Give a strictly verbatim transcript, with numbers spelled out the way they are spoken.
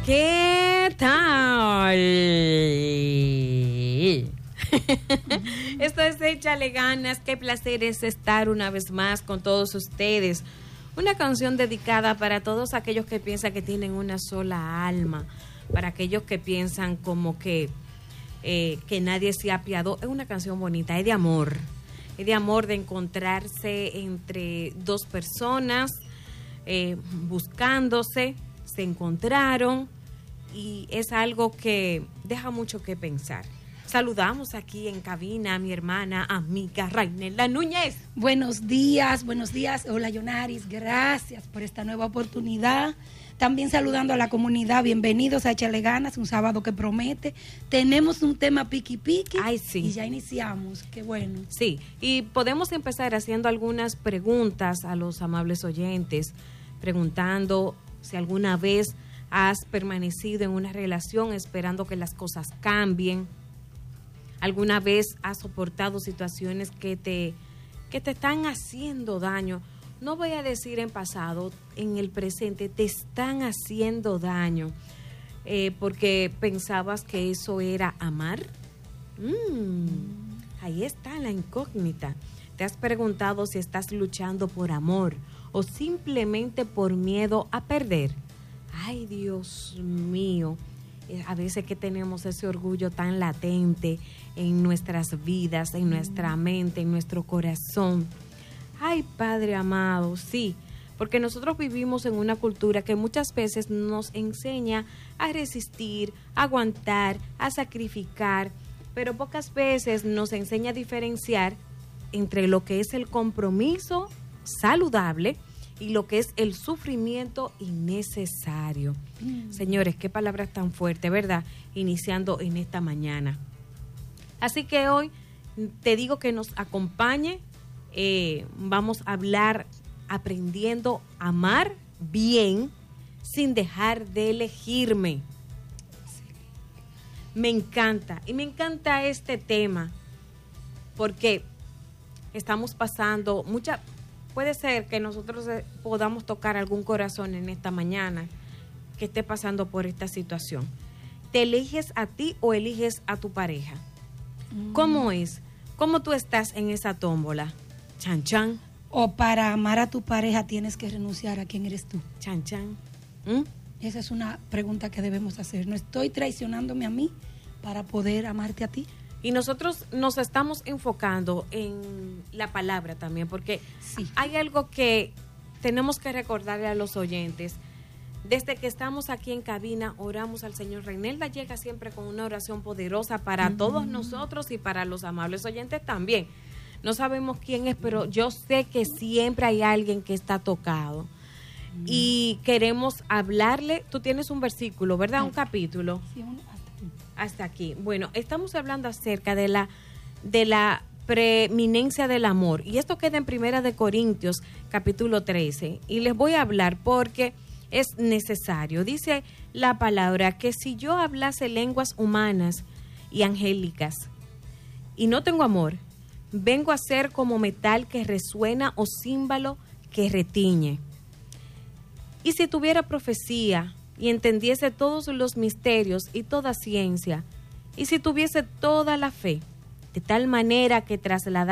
¿Qué tal? Esto es Échale Ganas. Qué placer es estar una vez más con todos ustedes. Una canción dedicada para todos aquellos que piensan que tienen una sola alma, para aquellos que piensan como que, eh, que nadie se ha apiadado. Es una canción bonita, es de amor. Es de amor, de encontrarse entre dos personas, eh, buscándose, se encontraron y es algo que deja mucho que pensar. Saludamos aquí en cabina a mi hermana, amiga Rainela Núñez. Buenos días, buenos días. Hola, Yonaris, gracias por esta nueva oportunidad. También saludando a la comunidad, bienvenidos a Échale Ganas, un sábado que promete. Tenemos un tema piqui piqui. Ay, sí. Y ya iniciamos, qué bueno. Sí, y podemos empezar haciendo algunas preguntas a los amables oyentes, preguntando si alguna vez has permanecido en una relación esperando que las cosas cambien. ¿Alguna vez has soportado situaciones que te, que te están haciendo daño? No voy a decir en pasado, en el presente, te están haciendo daño eh, porque pensabas que eso era amar. Mm, ahí está la incógnita. ¿Te has preguntado si estás luchando por amor o simplemente por miedo a perder? Ay, Dios mío. A veces que tenemos ese orgullo tan latente en nuestras vidas, en nuestra mente, en nuestro corazón. Ay, Padre amado, sí, porque nosotros vivimos en una cultura que muchas veces nos enseña a resistir, a aguantar, a sacrificar, pero pocas veces nos enseña a diferenciar entre lo que es el compromiso saludable y lo que es el sufrimiento innecesario. Mm. Señores, qué palabras tan fuertes, ¿verdad? Iniciando en esta mañana. Así que hoy te digo que nos acompañe. Eh, vamos a hablar aprendiendo a amar bien sin dejar de elegirme. Me encanta, y me encanta este tema porque estamos pasando mucha... Puede ser que nosotros podamos tocar algún corazón en esta mañana que esté pasando por esta situación. ¿Te eliges a ti o eliges a tu pareja? Mm. ¿Cómo es? ¿Cómo tú estás en esa tómbola? Chan, chan. O para amar a tu pareja tienes que renunciar a quién eres tú. Chan, chan. ¿Mm? Esa es una pregunta que debemos hacer. ¿No estoy traicionándome a mí para poder amarte a ti? Y nosotros nos estamos enfocando en la palabra también, porque sí, hay algo que tenemos que recordarle a los oyentes. Desde que estamos aquí en cabina, oramos al Señor. Rainelda llega siempre con una oración poderosa para uh-huh. todos nosotros y para los amables oyentes también. No sabemos quién es, pero yo sé que siempre hay alguien que está tocado. Uh-huh. Y queremos hablarle. Tú tienes un versículo, ¿verdad? Sí. Un capítulo. Sí, un hasta aquí. Bueno, estamos hablando acerca de la de la preeminencia del amor y esto queda en Primera de Corintios capítulo trece y les voy a hablar porque es necesario. Dice la palabra que si yo hablase lenguas humanas y angélicas y no tengo amor, vengo a ser como metal que resuena o címbalo que retiñe. Y si tuviera profecía y entendiese todos los misterios y toda ciencia, y si tuviese toda la fe, de tal manera que trasladara